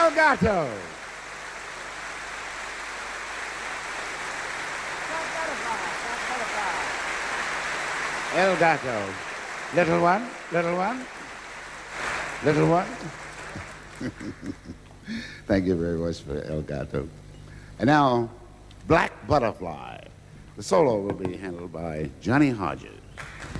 El Gato. El Gato. Little one, little one, little one. Thank you very much for El Gato. And now, Black Butterfly. The solo will be handled by Johnny Hodges.